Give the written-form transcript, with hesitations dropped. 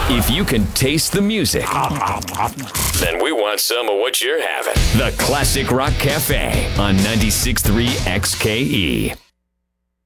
If you can taste the music, then we want some of what you're having. The Classic Rock Cafe on 96.3 XKE.